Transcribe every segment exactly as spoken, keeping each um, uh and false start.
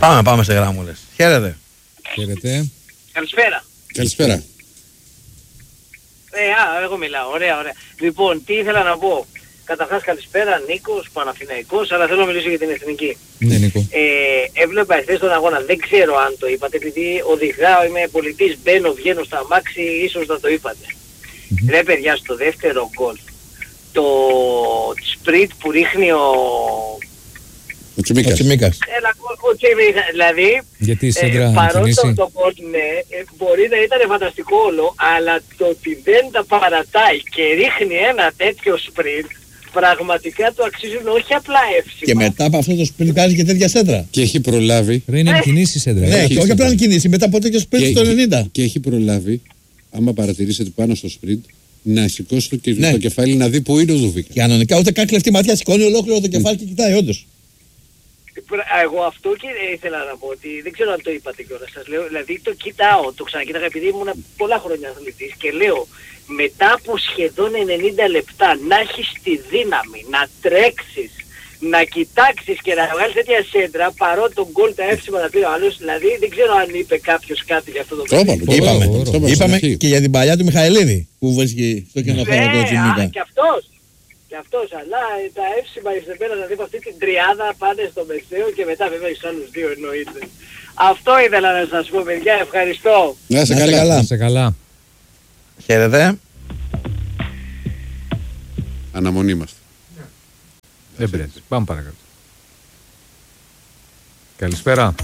Πάμε, πάμε σε γράμμουλες. Χαίρετε. Χαίρετε. Καλησπέρα. Καλησπέρα. Ε, α, εγώ μιλάω. Ωραία, ωραία. Λοιπόν, τι ήθελα να πω. Καταρχάς καλησπέρα, Νίκος, Παναθηναϊκός, αλλά θέλω να μιλήσω για την Εθνική. Ναι, Νίκο. Ε, έβλεπα εχθές τον αγώνα, δεν ξέρω αν το είπατε, επειδή οδηγάω, είμαι πολιτής, μπαίνω, βγαίνω στα αμάξι, ίσως να το είπατε. Mm-hmm. Ρε παιδιά, στο δεύτερο γκολ, το σπριτ που ρίχνει ο... Ο Τσιμίκας. Ο Τσιμίκας. Έλα, ο Τσιμίκας, δηλαδή, γιατί η σέντρα ε, παρότι το, το γκολ, ναι, ε, μπορεί να ήταν φανταστικό όλο, αλλά το ότι δεν τα παρατάει και ρίχνει ένα τέτοιο σπριτ, πραγματικά το αξίζουν όχι απλά εύσημα. Και μετά από αυτό το σπριτ κάνει και τέτοια σέντρα. Και έχει προλάβει. Ρε, είναι κινήσει σέντρα. Ναι, και όχι απλά είναι κινήσει. Μετά από τέτοιο σπριτ στο ενενήντα. Και έχει προλάβει, άμα παρατηρήσετε πάνω στο σπριτ, να σηκώσει το, και, ναι. το κεφάλι να δει που είναι ο Δουβίκα. Κανονικά ούτε καν κλεφτή ματιά, σηκώνει ολόκληρο το κεφάλι και κοιτάει, όντως. Εγώ αυτό και ήθελα να πω, ότι δεν ξέρω αν το είπατε κιόλας, σας λέω, δηλαδή το κοιτάω, το ξανακοίταγα επειδή ήμουν πολλά χρόνια αθλητής και λέω, μετά από σχεδόν ενενήντα λεπτά να έχεις τη δύναμη να τρέξεις, να κοιτάξεις και να βγάλεις τέτοια σέντρα, παρότι τον γκολ τα εύσημα να πήρε ο άλλος, δηλαδή δεν ξέρω αν είπε κάποιος κάτι για αυτό το πράγμα. Είπαμε, είπαμε και για την παλιά του Μιχαηλίδη που βρίσκει στο κενοχώρο του Τσιμίκα. Και αυτός. Και αυτός, αλλά τα εύσημα εισδεμένα δηλαδή από αυτή την τριάδα πάνε στο μεσαίο και μετά βέβαια στους άλλους δύο εννοείται. Αυτό ήθελα να σας πω, παιδιά, ευχαριστώ. Να είσαι καλά. Να είσαι καλά. Χαίρετε. Αναμονή είμαστε. Δεν πειράζει. Πάμε παρακάτω. Καλησπέρα.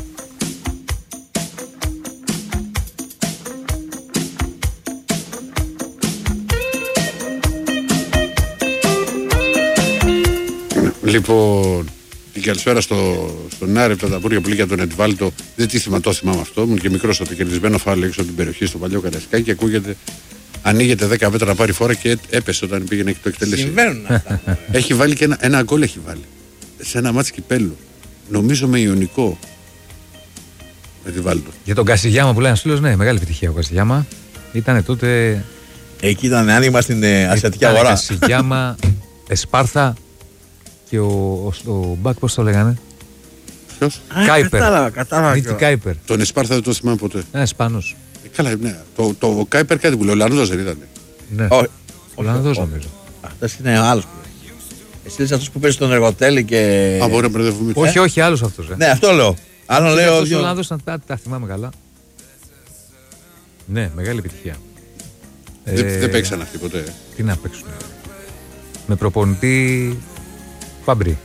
Λοιπόν, την καλησπέρα στο, στον Άρη, τα ταπούρια που λέει για τον Εντβάλτο. Δεν τι θυματό θυμάμαι αυτό. Ήμουν και μικρός από το κερδισμένο φάουλ έξω από την περιοχή στο παλιό Καρασκάκι και ακούγεται, ανοίγεται δέκα μέτρα να πάρει φορά και έπεσε όταν πήγαινε και το εκτελέσει. Συμβαίνουν αυτά. Έχει βάλει και ένα, ένα γκολ έχει βάλει. Σε ένα μάτς κυπέλλου. Νομίζω με Ιωνικό. Με τη Βάλτο. Για τον Κασιγιάμα που λέει ένας φίλος, ναι, μεγάλη επιτυχία ο Κασιγιάμα. Ήτανε τότε. Εκεί ήταν άνοιγμα στην ε, ασιατική αγορά. Κασιγιάμα, Εσπάρθα. Και ο, ο, ο Μπακ πώς το λέγανε. Ποιος? Κάιπερ. Κατάλαβα, κατάλαβα. Κάιπερ. Τον Εσπάρθα δεν το θυμάμαι ποτέ. Ένα Ισπανός. Ε, καλά, ναι. Το, το, το Κάιπερ κάτι που λέει, ο Ολλανδός δεν ήταν. Ναι. Ο Ολλανδός νομίζω. Αυτός είναι ο άλλος που λέει. Εσύ είσαι αυτός που παίζει στον Εργοτέλη και... Α, μπορεί να μπερδεύουμε. Όχι, όχι, άλλος αυτός. Ε. Ναι, αυτό λέω. Άλλο λέω... Αυτός ο Ολλανδός, τα, τα θυμάμαι καλά. Ναι, μεγάλη επιτυχία. Δεν, ε, δεν παίξαν αυτοί ποτέ. Τι να παίξουν. Με προπονητή... Φάμπρι.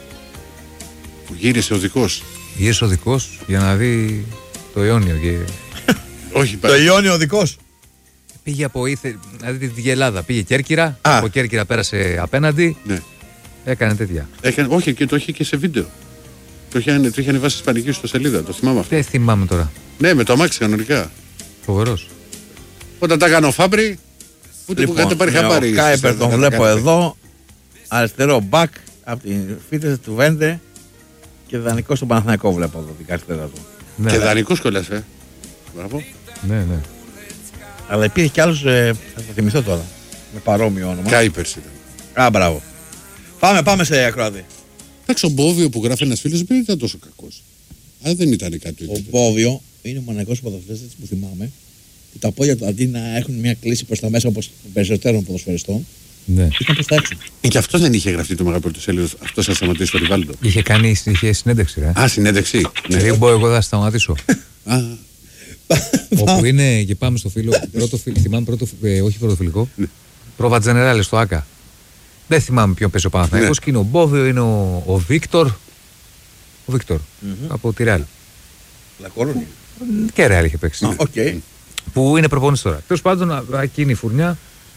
Που γύρισε ο δικός. Γύρισε ο δικός για να δει το Ιόνιο. Και... Όχι, το Ιόνιο ο δικός. Πήγε από ήθε, δηλαδή τη Γελάδα. Πήγε Κέρκυρα. Α. Από Κέρκυρα πέρασε απέναντι. Ναι. Έκανε τέτοια. Έκανε, όχι, και το είχε και σε βίντεο. Το είχε, το είχε ανεβάσει ισπανική στο σελίδα. Το θυμάμαι αυτό. Δεν θυμάμαι τώρα. Ναι, με το αμάξι κανονικά. Φοβερός. Όταν τα έκανε ο Φάμπρι, ούτε λοιπόν, που κάτι πάρει χαμπάρι. Ο Κάιπερ τον βλέπω εδώ. Αριστερό μπακ από την φύτρεση του Βέντε και δανεικό στον Παναθηναϊκό βλέπω εδώ την καρτερά του. Ναι, και ναι. Δανεικός κολλάς, ε. Μπράβο. Ναι, ναι. Αλλά υπήρχε κι άλλος, ε, θα το θυμηθώ τώρα, με παρόμοιο όνομα. Κάιπερς ήταν. Α, μπράβο. Πάμε, πάμε σε ακροατή. Εντάξει, ο Μπόβιο που γράφει ένας φίλος δεν ήταν τόσο κακός. Αλλά δεν ήταν κάτι. Ο Μπόβιο είναι ο μοναδικός ποδοσφαιριστής που θυμάμαι που τα πόδια του αντί να έχουν μια κλίση προς τα μέσα όπως των περισσότερων ποδοσφαιριστών. Ναι. Ήταν προς τα έξω. Και αυτό δεν είχε γραφτεί το μεγάλο πρωτοσέλιδο. Αυτό θα σταματήσει το Ριβάλντο. Είχε κάνει είχε συνέντευξη, ρε. Α, συνέντευξη. Ναι. Δεν μπορώ εγώ θα σταματήσω. Α. Όπου είναι και πάμε στο φίλο. Πρώτο φίλο, θυμάμαι πρώτο, ε, όχι πρωτοφιλικό. Ναι. Πρόβα Τζενεράλε στο ΆΚΑ. Δεν θυμάμαι ποιον παίζει ο Παναθηναϊκός. Ναι. Και είναι ο Μπόβιο, είναι ο, ο Βίκτορ. Ο Βίκτορ. Mm-hmm. Από τη Ρεάλ. Λακορούνι. Και Ρεάλ είχε παίξει. Ah, okay. Που είναι προπονητής τώρα. Τέλος πάντων, εκείνη η φουρνιά.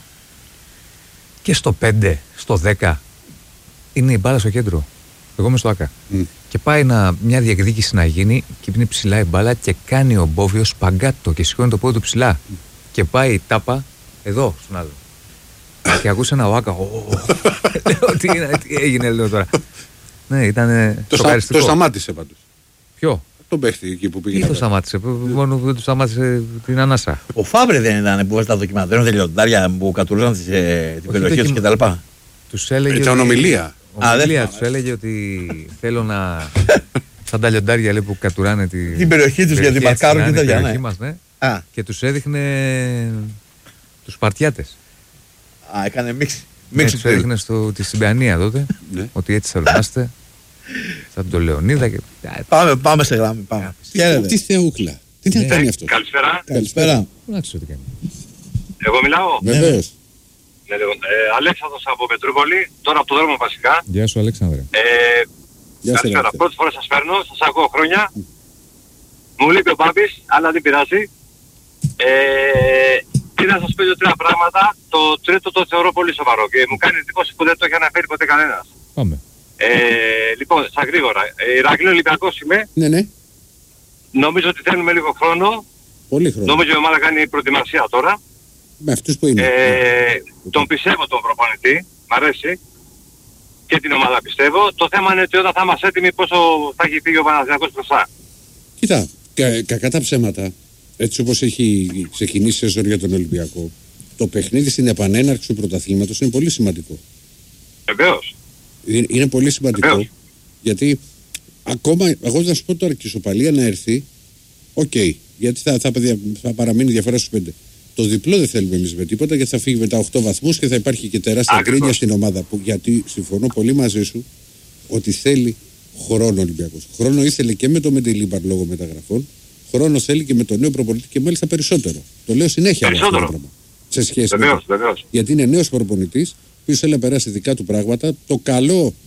Και στο πέντε, στο δέκα είναι η μπάλα στο κέντρο. Εγώ είμαι στο ΆΚΑ. Mm. Και πάει να, μια διεκδίκηση να γίνει και είναι ψηλά η μπάλα και κάνει ο Μπόβιος σπαγκάτο και σηκώνει το πόδι του ψηλά. Mm. Και πάει η τάπα εδώ στον άλλο. Και ακούσε ένα ΆΚΑ. Λέω τι, τι έγινε, λέω τώρα. Ναι, ήταν σοκαριστικό. Το σταμάτησε πάντως. Ποιο? Τον παίχτη εκεί που πήγε. Τι το σταμάτησε, μόνο που δεν του σταμάτησε την ανάσα. Ο Φάμπρε δεν ήταν που βάζει τα δοκιμαντέρια, τα λιοντάρια που κατουρούσαν την περιοχή του κτλ. Τους έλεγε. Ήταν ομιλία. Ομιλία τους έλεγε ότι θέλω να. Σαν τα λιοντάρια λέει, που κατουράνε τη, την περιοχή τους γιατί μαρκάρουν και τέτοια. Ναι. Μας, ναι. Α. Και τους έδειχνε τους Σπαρτιάτες. Α, έκανε μίξη. Ναι, τους έδειχνε στο, τη Συμπιανία τότε. Ναι. Ότι έτσι θα ονομάστε. Σαν τον Λεωνίδα. Και... Πάμε, πάμε σε γράμμη. Πάμε. Τι θεούκλα. Τι να κάνει αυτό. Καλησπέρα. Καλησπέρα. Πού να ξέρω τι κάνει. Εγώ μιλάω. Βεβαίως. Ναι, λοιπόν, ε, Αλέξανδρος από Πετρούπολη, τώρα από το δρόμο βασικά. Γεια σου Αλέξανδρε. Ε, Γεια σου, καλησπέρα. Αλέξανδρε. Πρώτη φορά σας παίρνω, σας ακούω χρόνια. Μου λείπει ο Μπάμπης, αλλά δεν πειράζει. Ε, τι να σας πω δύο-τρία πράγματα. Το τρίτο το θεωρώ πολύ σοβαρό και μου κάνει εντύπωση που δεν το έχει αναφέρει ποτέ κανένας. Πάμε. Ε, λοιπόν, στα γρήγορα. Ε, Ηρακλή Ολυμπιακός είμαι. Ναι, ναι. Νομίζω ότι θέλουμε λίγο χρόνο. Πολύ χρόνο. Νομίζω η ομάδα κάνει προετοιμασία τώρα. Με αυτούς που είναι. Ε, τον πιστεύω τον προπονητή, μ' αρέσει και την ομάδα πιστεύω. Το θέμα είναι ότι όταν θα είμαστε έτοιμοι πόσο θα έχει φύγει ο Παναθηναϊκός μπροστά. Κοίτα, κα, κακά τα ψέματα, έτσι όπως έχει ξεκινήσει η σεζόν για τον Ολυμπιακό, το παιχνίδι στην επανέναρξη του πρωταθλήματος είναι πολύ σημαντικό. Βεβαίως. Είναι, είναι πολύ σημαντικό, Βεβαίως. γιατί ακόμα, εγώ θα σου πω τώρα και η ισοπαλία να έρθει, οκ, okay, γιατί θα, θα, θα παραμείνει διαφορά στους πέντε. Το διπλό δεν θέλουμε εμείς με τίποτα γιατί θα φύγει με τα οκτώ βαθμούς και θα υπάρχει και τεράστια Ακριβώς. γκρίνια στην ομάδα. Που, γιατί συμφωνώ πολύ μαζί σου ότι θέλει χρόνο ο Ολυμπιακός. Χρόνο ήθελε και με το Μεντελίμπαρ λόγω μεταγραφών. Χρόνο θέλει και με τον νέο προπονητή και μάλιστα περισσότερο. Το λέω συνέχεια αυτό το πράγμα. Σε σχέση Βεβαίως, με το. βεβαίως. Γιατί είναι νέος προπονητής, ο οποίος θέλει να περάσει δικά του πράγματα. Το καλό